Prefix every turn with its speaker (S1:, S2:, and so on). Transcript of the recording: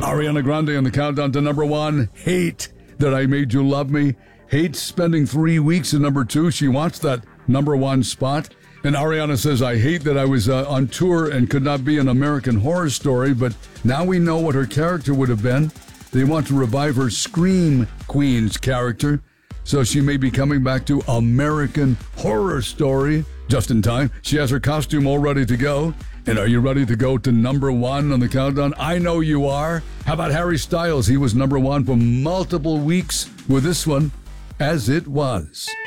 S1: Ariana Grande on the countdown to number 1. Hate That I Made You Love Me. Hates spending 3 weeks at number 2. She wants that number 1 spot. And Ariana says, I hate that I was on tour and could not be an American Horror Story, but now we know what her character would have been. They want to revive her Scream Queen's character, so she may be coming back to American Horror Story just in time. She has her costume all ready to go. And are you ready to go to number 1 on the countdown? I know you are. How about Harry Styles? He was number 1 for multiple weeks with this one, As It Was.